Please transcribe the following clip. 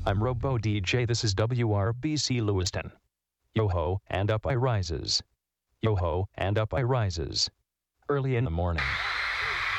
I'm Robo DJ. This is WRBC Lewiston. Yo ho, and up I rises. Yo ho, and up I rises. Early in the morning.